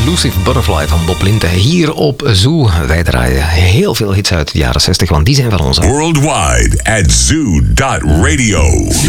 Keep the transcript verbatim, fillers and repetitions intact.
Elusive Butterfly van Bob Linte. Hier op Zoo. Wij draaien heel veel hits uit de jaren zestig, want die zijn van ons. Worldwide at zoo dot radio.